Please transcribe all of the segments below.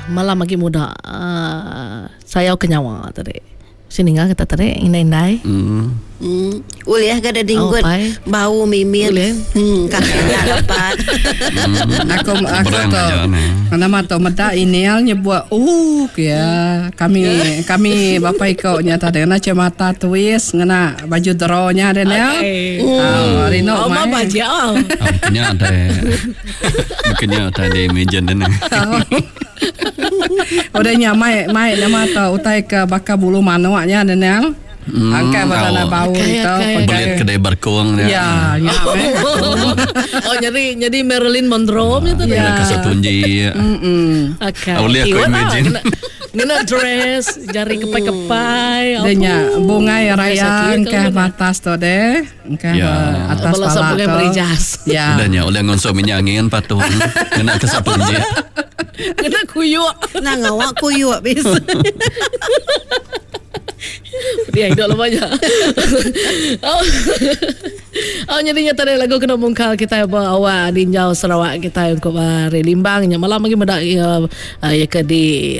malam lagi muda. Saya kenyawa tadi. Sini nga kita tadi inday-inday. Uliah kada dinggot bau mimir. Kakaknya dapat. Aku to nama to mata inial nyebut ya kami bapak ikau nyata dengan mata twist ngena baju dronya dan ya. Rino mai. Baju. Mungkinnya ada di meja dan. Udahnya mai nama to utai ke baka bulu manuaknya dan ya. Angkat batana bau itu Belit kedai barkong ya. Jadi Marilyn Monroe itu ya. Kasatunji. Aulia ko imagine. Ngena dress, jari kepai-kepai. Denya bunga raya ke batas to deh. Ke atas pala to. Berijas. Ya. Udahnya oleh ngonso minyangin patung. Ngena kasatunji. Ngena kuyuk. Ngawak kuyuk bis. Dia hidup banyak. Nyadinya tadi lagu kena mungkal kita bawa Dinjau Sarawak kita untuk Limbang malam lagi medak ya ke di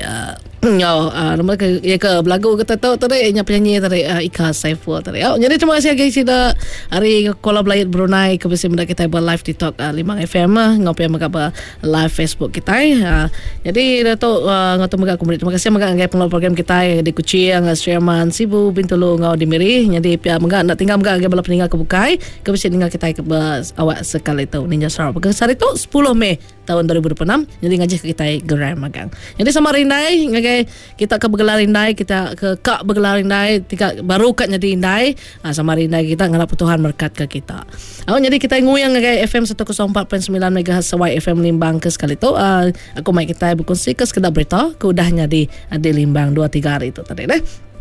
nama ya ke belagu kita tahu tadi penyanyi tadi Ika Saiful tadi. Jadi terima kasih guys sudah hari kolab layat Brunei ke bisi medak kita buat live TikTok Limbang FM ngopi maka live Facebook kita. Jadi dato ngoto maka kemudian terima kasih maka ngai program kita di Kuching Sriaman Sibu Bintulu ngau di Miri. Jadi pia maka nak tinggal maka ngai bala peninggal ke bukai ke bisi tinggal kita ke awak sekali tu Ninja Sarawak. Hari tu 10 Mei tahun 2026. Jadi ngajak kita geram magang. Jadi sama Rindai kita ke bergelar Indai, kita ke Kak bergelar Indai, baru kat jadi Indai sama Rindai kita ngarap Tuhan berkat ke kita. Jadi kita nguyang ngagai FM 104.9 MHz Sawai FM Limbang ke sekali tu. Aku mai kita berkongsi ke sekedar berita ke udahnya di Limbang 2-3 hari itu tadi deh.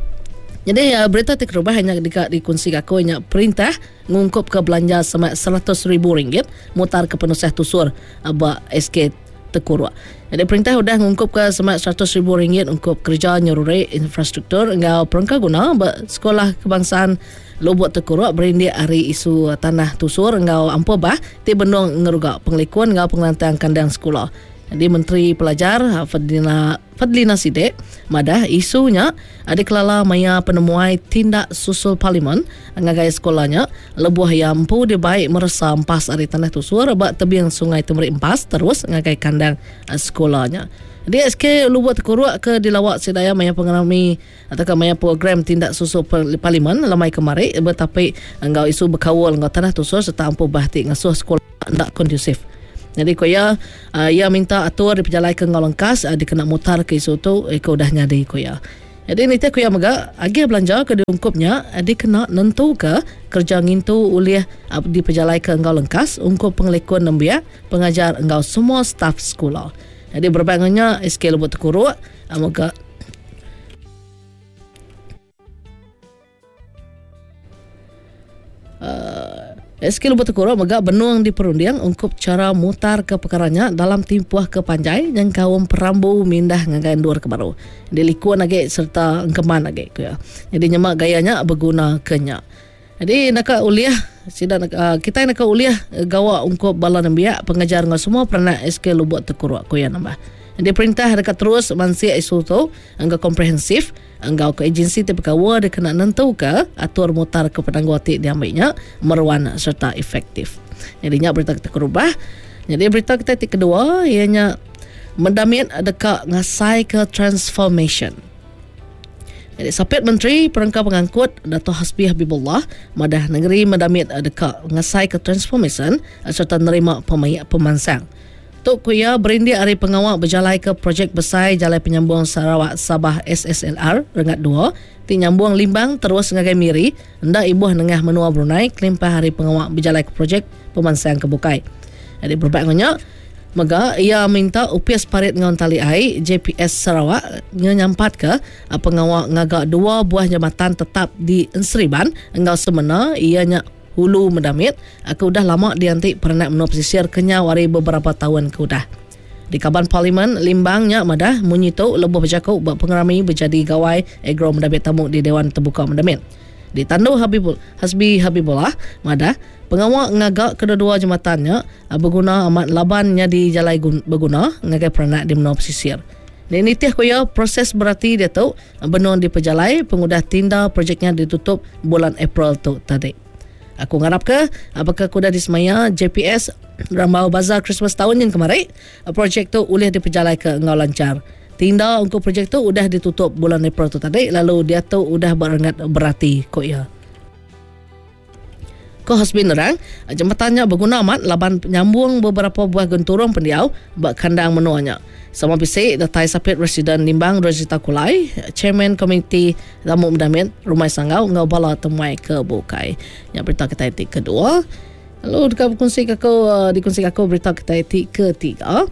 Jadi berita terubah hanya dikongsi aku hanya perintah ngungkup ke belanja sama RM100,000 mutar ke penusah tusur abah SK Tekurua. Jadi perintah sudah ngungkup ke semak RM100,000 untuk kerja nyururi infrastruktur engkau perangkat guna sekolah kebangsaan Lubuk Tekurua berindik hari isu tanah tusur engkau ampo bah ti benung ngerugak penglikuan engkau pengelantian kandang sekolah. Jadi Menteri Pelajar Fadlina Sidek madah isunya adik kelala maya penemuai tindak susul parlimen ngagai sekolahnya lebuh yang empu dia baik meresa empas ari tanah tusur bak tebing sungai Temeri empas terus ngagai kandang sekolahnya. Jadi SK Lubuk Tekurua ke dilawak sedaya maya pengalami atau maya program tindak susul parlimen lamai kemari bertapai engkau isu berkawal engkau tanah tusur serta empu bahti ngasuh sekolah ndak kondusif. Jadi koya ia minta atur diperjalai ke ngalangkas dikena mutar ke isu tu ko dah nyadi koya. Jadi nita koya maga agi belanja ke diungkupnya dikena nentu ke kerja ngintu uliah diperjalai ke ngalangkas untuk penglikuan nembia pengajar engkau semua staf sekolah. Jadi berbangunnya SK Lubuk Tekurua maga SK Lubuk Tekurua maga benuang di perundian untuk cara mutar ke perkaranya dalam timpuah ke Panjai yang kaum perambu mindah ngagai endur ke baru. Dilikuan lagi serta engkeman lagi ya. Jadi nyemak gayanya berguna kenya. Jadi nak uliah kita nak uliah gawa untuk bala nambia pengajar ngau semua pernah SK Lubuk Tekurua ko ya nambah. Jadi perintah dekat terus mansi isu tu angga komprehensif engkau ke agensi terpekawa dia kena nentu ke atur mutar ke penanggoti diambilnya meruan serta efektif. Jadinya berita kita kerubah. Jadi berita kita kedua ianya mendamit dekat ngasai ke transformation. Jadi sapit Menteri Perangkat Pengangkut Dato' Hasbi Habibullah madah negeri mendamit dekat ngasai ke transformation serta nerima pemansang. Tok Kuya berindik hari pengawal berjalai ke projek besar Jalai Penyambung Sarawak Sabah SSLR Rengat 2 ti nyambung Limbang terus ngagai Miri hendak ibuh nengah menua Brunei kelimpah hari pengawal berjalai ke projek pemansang kebukai. Jadi berbaiknya maka ia minta UPS parit ngon tali air JPS Sarawak nyampat ke pengawal ngagak 2 buah jambatan tetap di Ensriban engkau semena ianya hulu mendamit aku dah lama diantik pernah menua pesisir kenya wari beberapa tahun ke udah di Kaban Parlimen Limbangnya madah munyito lebuh bercakap buat pengerami berjadi gawai agro mendamit tamu di Dewan Terbuka Mendamit di Tandu Hasbi Habibullah madah pengawal ngagak kedua-dua jembatannya berguna amat labannya di jalai berguna ngagai pernah di menua pesisir. Dan nitih koya proses berarti dia tu benon diperjalai pengudah tinda projeknya ditutup bulan April tu tadi. Aku ngarap ke apakah kuda di semaya JPS Rambau Bazar Christmas tahun yang kemarin projek tu boleh diperjalai ke ngau lancar. Tinda untuk projek tu udah ditutup bulan April tu tadi, lalu dia tu udah berengat berarti koya. Ko hasbin orang jembatannya berguna amat laban penyambung beberapa buah genturong pendiau bak kandang menuanya. Sama bisik datai sapit Residen Limbang Rosita Kulai, Chairman Komiti Tamu Mendamit Rumai Sanggau ngau bala temuai ke Bukai. Yang berita kita etik kedua. Lalu dikongsi aku berita kita etik ketiga.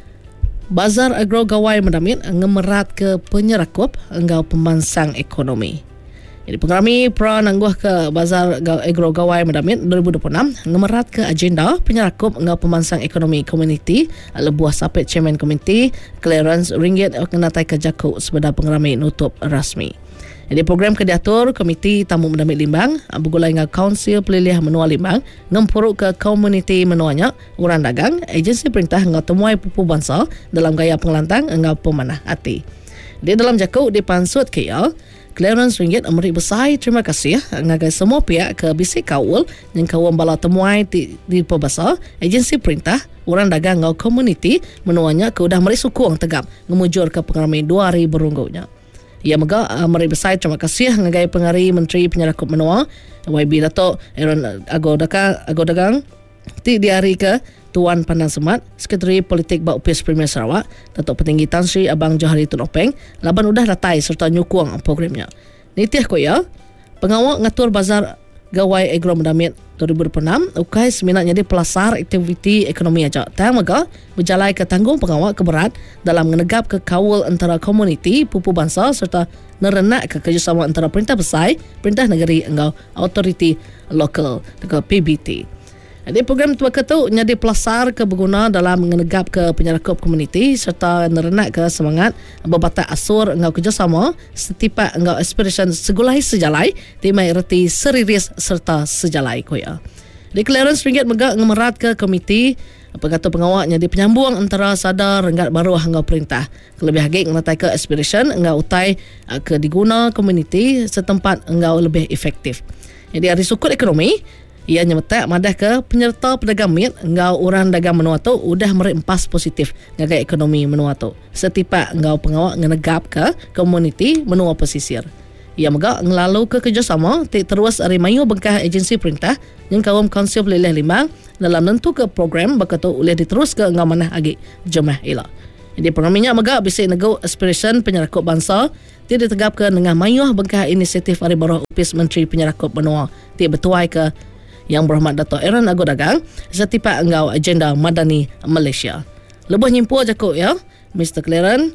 Bazar Agro Gawai Mendamit ngemerat ke penyerakup engau pemansang ekonomi. Jadi pengerami peran angguh ke Bazar Agro Gawai Mendamit 2026 ngemerat ke agenda penyerakup engau pemansang ekonomi komuniti lebuah sapit Chairman Komiti Clearance Ringgit kenatai ke Jaku sebeda pengerami nutup rasmi. Jadi program kediatur Komiti Tamu Mendamit Limbang bergulai dengan Kaunsil Pelilih Menua Limbang ngempuruk ke komuniti menuanya orang dagang agensi perintah engau temuai pupu bangsa dalam gaya pengelantang engau pemanah hati. Di dalam Jaku dipansut KL Clearance Ringgit amri besar terima kasih ngagai semua pihak ke bisik kawul yang kawam bala temuai di pebasa agensi perintah orang dagang ngau komuniti menuanya ke udah meri sukung tegap ngemujur ke pengarami 2000 berunggunya. Ia mega amri besar terima kasih ngagai pengari Menteri Penyerakup Menua YB Dato' Aaron Agodagang di hari ke Tuan Pandang Semat, Sekretari Politik Baupis Premier Sarawak, Datuk Petinggi Tan Sri Abang Johari Tun Openg, laban udah datai serta nyukung programnya. Nitih koya, pengawal ngatur Bazar Gawai Agro Mendamit 2026, ukai seminat jadi pelasar aktiviti ekonomi aja. Tang mega berjalai ke tanggung pengawal keberat dalam menegap ke kawal antara komuniti, pupu bangsa serta nerenak ke kerjasama antara perintah besar, perintah negeri engau autoriti lokal ke PBT. Jadi program tua ketu nyadi pelasar ke berguna dalam menegap ke penyerakup komuniti serta nerenak ke semangat berbatak asur engau kerjasama setipak engau aspiration segulai sejalai timai reti seriris serta sejalai koya. Di Clearance Ringgit mega ngemerat ke komiti pengatur pengawal nyadi penyambung antara sadar renggat baru engau perintah. Kelebih hagik ngenatai ke aspiration engau utai ke diguna komuniti setempat engau lebih efektif. Jadi hari sukut ekonomi ia nyemetak madah ke penyerta pedagang mit engau orang dagang menua tu udah merempas positif ngagai ekonomi menua tu. Setipak engau pengawal ngenegap ke komuniti menua pesisir. Ia mega ngelalu ke kerjasama terus arimayu bengkah agensi perintah yang kawam Kaunsil Pelilih Limbang dalam nentu ke program bakatu boleh diterus ke engau manah agi jemaah ila. Jadi programinya mega bisik nego aspiration penyerakup bangsa tidak ditegap ke dengan mayuh bengkah inisiatif ari baru Upis Menteri Penyerakup Menua tidak bertuai ke Yang Berhormat Dato' Aaron Agodagang setipak engau agenda Madani Malaysia. Lebuh nyimpu jakuk ya, Mr. Clearance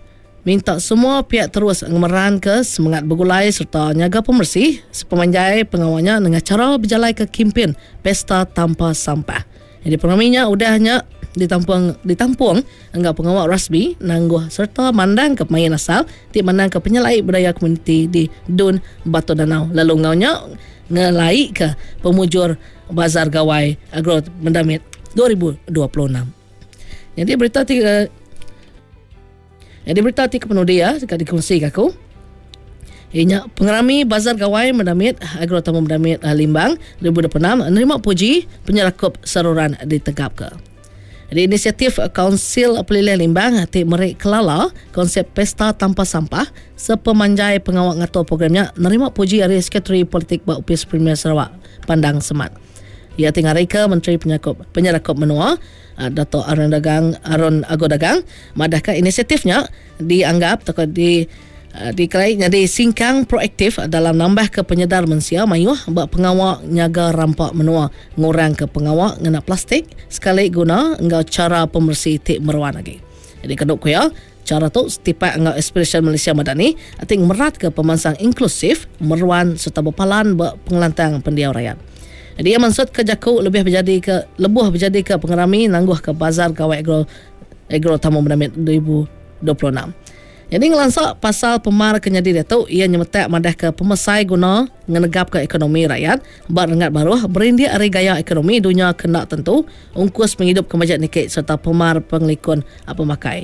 minta semua pihak terus ngemeran ke semangat bergulai serta nyaga pemersih sepemanjai pengawalnya dengan cara berjalai ke kempen Pesta Tanpa Sampah. Jadi programinya udahnya ditampung engau pengawal rasmi nangguh serta mandang ke pemain asal di mandang ke penyelai budaya komuniti di Dun Batu Danau. Lalu ngaunya ngelai ke pemujur Bazar Gawai Agro Mendamit 2026. Jadi berita tiga penuh dia dekat dikongsi aku. Ianya pengerami Bazar Gawai Mendamit Agro Tamu Mendamit Limbang 2026 menerima puji penyerakup saluran ditegap ke. Di inisiatif Kaunsil Pelilih Limbang hati merik kelala konsep Pesta Tanpa Sampah sepemanjai pengawal ngatur programnya nerima puji dari Sekretari Politik Baupis Premier Sarawak Pandang Semat. Ia tinggal reka Menteri Penyerakup Menua Dato' Aaron Agodagang madahkan inisiatifnya dianggap atau dikelai jadi singkang proaktif dalam nambah ke penyedar mensia mayuh bak pengawal nyaga rampak menua ngurang ke pengawal ngena plastik sekali guna engau cara pemersih tik meruan lagi. Jadi keduk kuya cara tu setipak engau aspiration Malaysia Madani ating merat ke pemansang inklusif meruan serta berpalan bak pengelantang pendiau rakyat. Jadi ia maksud ke jaku lebuh berjadi ke pengerami nangguh ke Bazar Gawai Agro Tamu Mendamit 2026. Jadi ngelansak pasal pemar kenyadi dia tu ia nyemetak madah ke pemesai guna ngenegap ke ekonomi rakyat bar rengat baru berindia ari gaya ekonomi dunia kena tentu ungkus menghidup kemajak nikit serta pemar penglikun apa makai.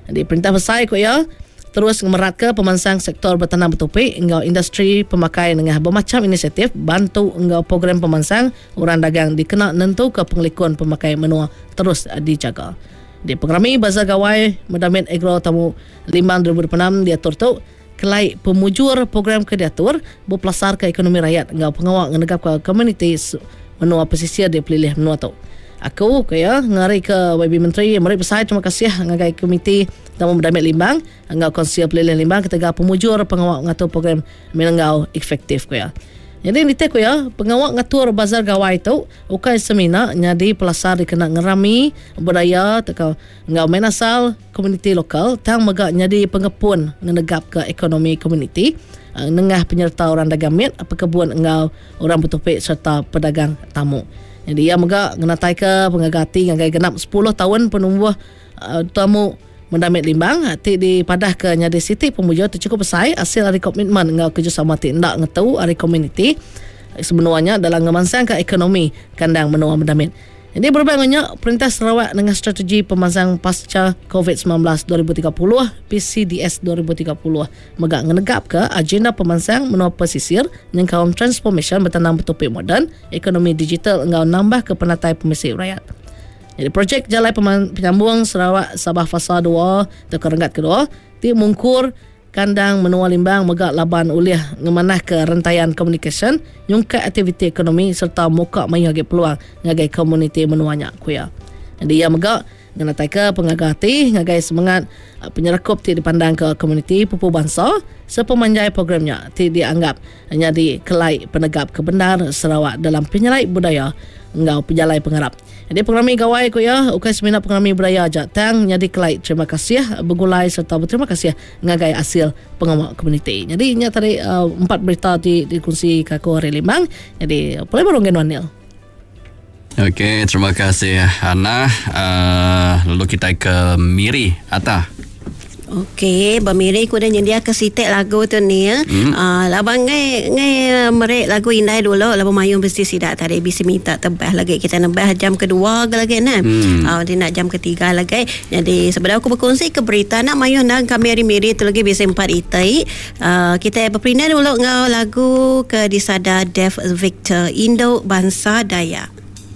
Jadi perintah besar ko ya terus merat ke pemansang sektor bertanam bertopik engau industri pemakai dengan bermacam inisiatif bantu engau program pemansang orang dagang dikena nentu ke pengelikuan pemakai menua terus dijaga. Di programi Bazar Gawai Mendamit Agro Tamu Limbang 2006 diatur tu kelai pemujur program ke diatur berpelasar ke ekonomi rakyat engau pengawal ngenegap ke komuniti menua pesisir dipilih menua tu. Aku kaya ngari ke YB Menteri mari besar terima kasih ngagai komiti tamu Mendamit Limbang engau konsil pelilih Limbang ketika pemujur pengawal ngatur program menengau efektif kaya. Jadi ni tek ya pengawal ngatur Bazar Gawai tu ukai semina nyadi pelasar dikena ngerami budaya tekau ngau main asal komuniti lokal tang megak nyadi pengepun ngenegap ke ekonomi komuniti nengah penyerta orang dagang mit pekebun engau orang bertopik serta pedagang tamu. Jadi ia megak ngenatai ke pengagati ngagai genap 10 tahun penumbuh tamu Mendamit Limbang ti dipadah ke nyadi siti pemujur tu cukup besar hasil dari komitmen ngau kerjasama ti ndak ngetau dari komuniti sebenarnya dalam ngemansang ke ekonomi kandang menua Mendamit. Jadi berbandingnya Perintah Sarawak dengan strategi pemansang pasca COVID-19 2030 PCDS 2030 megak ngenegap ke agenda pemansang menua pesisir yang kaum transformation bertanam bertopik moden ekonomi digital engau nambah ke penatai pemisik rakyat. Jadi projek Jalai Penyambung Sarawak Sabah Fasa 2 Tekar Renggat kedua ti mungkur kandang menua Limbang megak laban uliah ngemanah ke rantaian komunikasi nyungkai aktiviti ekonomi serta muka mayagi peluang ngagai komuniti menuanya kuya. Jadi ia megak ngenatai ke pengagati ngagai semangat penyerkup ti dipandang ke komuniti pupu bangsa sepemanjai programnya ti dianggap hanya di kelai penegap kebenar Sarawak dalam penyerai budaya engau penjalai pengharap. Jadi pengrami gawai ko ya ukai semina pengrami budaya jatang nyadi kelai terima kasih bergulai serta berterima kasih ngagai hasil pengawal komuniti. Jadi nya tadi 4 berita dikongsi kaku hari Limbang. Jadi boleh barong Wanil. Okey, terima kasih Hana. Lalu kita ke Miri Ata. Okey, Bamiri ku dah nyedia ke sitek lagu tu ni ya. Labang ngai merek lagu indai dulu labang mayung mesti sidak tadi bisa minta tebah lagi kita nambah jam kedua lagi nah. Dia nak jam ketiga lagi. Jadi sebenarnya aku berkongsi ke berita nak mayung dan kami hari Miri tu lagi bisa 4 itai. Kita berperindah dulu ngau lagu ke disada Deaf Victor Indo Bangsa Dayak.